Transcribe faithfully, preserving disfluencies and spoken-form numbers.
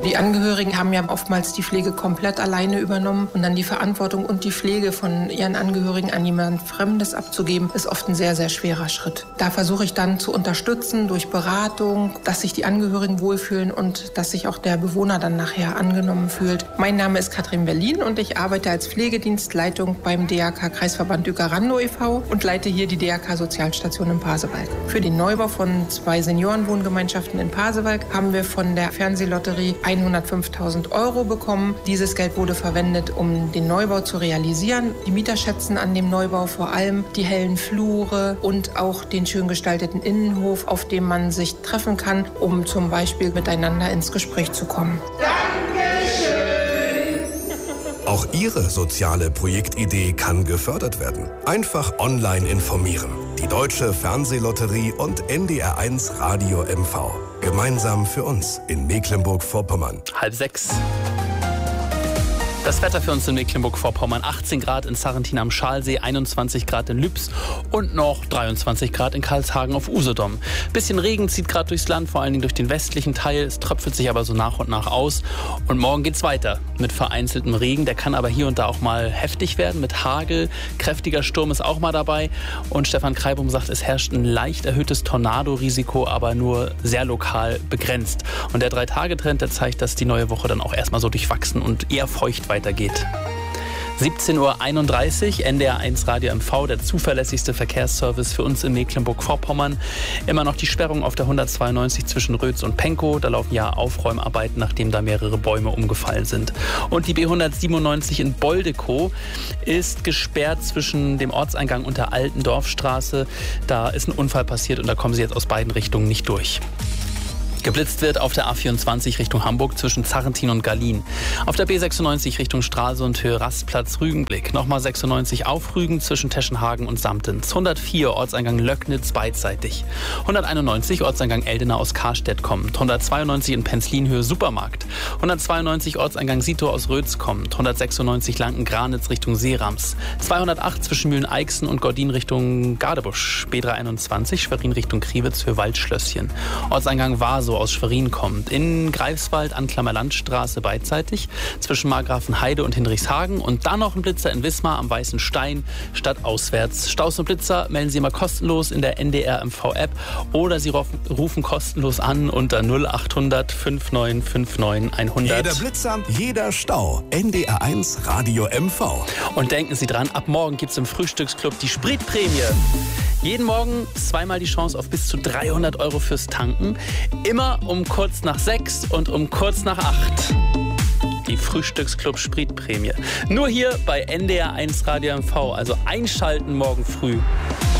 Die Angehörigen haben ja oftmals die Pflege komplett alleine übernommen und dann die Verantwortung und die Pflege von ihren Angehörigen an jemand Fremdes abzugeben, ist oft ein sehr, sehr schwerer Schritt. Da versuche ich dann zu unterstützen durch Beratung, dass sich die Angehörigen wohlfühlen und dass sich auch der Bewohner dann nachher angenommen fühlt. Mein Name ist Katrin Berlin und ich arbeite als Pflegedienstleitung beim D R K Kreisverband Uecker-Randow e V und leite hier die D R K Sozialstation in Pasewalk. Für den Neubau von zwei Seniorenwohngemeinschaften in Pasewalk haben wir von der Fernsehlotterie hundertfünftausend Euro bekommen. Dieses Geld wurde verwendet, um den Neubau zu realisieren. Die Mieter schätzen an dem Neubau vor allem die hellen Flure und auch den schön gestalteten Innenhof, auf dem man sich treffen kann, um zum Beispiel miteinander ins Gespräch zu kommen. Auch Ihre soziale Projektidee kann gefördert werden. Einfach online informieren. Die Deutsche Fernsehlotterie und N D R eins Radio M V. Gemeinsam für uns in Mecklenburg-Vorpommern. Halb sechs. Das Wetter für uns in Mecklenburg-Vorpommern: achtzehn Grad in Sarrentin am Schalsee, einundzwanzig Grad in Lübs und noch dreiundzwanzig Grad in Karlshagen auf Usedom. Bisschen Regen zieht gerade durchs Land, vor allen Dingen durch den westlichen Teil. Es tröpfelt sich aber so nach und nach aus. Und morgen geht's weiter mit vereinzeltem Regen. Der kann aber hier und da auch mal heftig werden mit Hagel. Kräftiger Sturm ist auch mal dabei. Und Stefan Kreibum sagt, es herrscht ein leicht erhöhtes Tornado-Risiko, aber nur sehr lokal begrenzt. Und der Drei-Tage-Trend, der zeigt, dass die neue Woche dann auch erstmal so durchwachsen und eher feucht weitergeht. siebzehn Uhr einunddreißig, N D R eins Radio M V, der zuverlässigste Verkehrsservice für uns in Mecklenburg-Vorpommern. Immer noch die Sperrung auf der hundertzweiundneunzig zwischen Rötz und Pankow. Da laufen ja Aufräumarbeiten, nachdem da mehrere Bäume umgefallen sind. Und die B hundertsiebenundneunzig in Boldekow ist gesperrt zwischen dem Ortseingang und der Alten Dorfstraße. Da ist ein Unfall passiert und da kommen sie jetzt aus beiden Richtungen nicht durch. Geblitzt wird auf der A vierundzwanzig Richtung Hamburg zwischen Zarrentin und Gallien. Auf der B sechsundneunzig Richtung Stralsund, Höhe Rastplatz Rügenblick. Nochmal sechsundneunzig auf Rügen zwischen Teschenhagen und Samtens. hundertvier Ortseingang Löcknitz beidseitig. hunderteinundneunzig Ortseingang Eldena aus Karstedt kommt. hundertzweiundneunzig in Penzlin Höhe Supermarkt. hundertzweiundneunzig Ortseingang Sito aus Rötz kommt. hundertsechsundneunzig Lanken-Granitz Richtung Seerams. zweihundertacht zwischen Mühlen-Eichsen und Gordin Richtung Gardebusch. B dreihunderteinundzwanzig Schwerin Richtung Kriwitz Höhe Waldschlösschen. Ortseingang Warso aus Schwerin kommt. In Greifswald Anklammer Landstraße beidseitig zwischen Margrafenheide und Hinrichshagen und dann noch ein Blitzer in Wismar am Weißen Stein stadtauswärts. Staus und Blitzer melden Sie immer kostenlos in der N D R M V App oder Sie rufen, rufen kostenlos an unter null achthundert neunundfünfzig neunundfünfzig hundert. Jeder Blitzer, jeder Stau. N D R eins Radio M V. Und denken Sie dran, ab morgen gibt es im Frühstücksclub die Spritprämie. Jeden Morgen zweimal die Chance auf bis zu dreihundert Euro fürs Tanken. Immer um kurz nach sechs und um kurz nach acht. Die Frühstücksclub Spritprämie. Nur hier bei N D R eins Radio M V. Also einschalten morgen früh.